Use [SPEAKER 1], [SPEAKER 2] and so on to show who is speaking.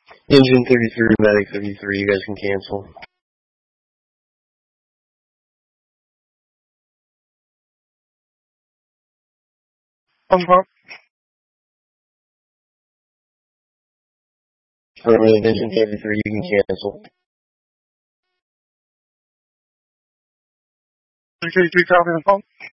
[SPEAKER 1] Engine 33, Medic 33, you guys can cancel. Affirmative, Engine 33, you can cancel.
[SPEAKER 2] 33, copy the phone.